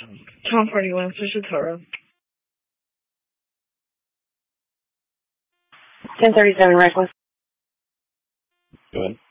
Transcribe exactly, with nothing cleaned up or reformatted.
Tom forty-one, Fisher Toro. ten thirty-seven, Reckless. Go ahead.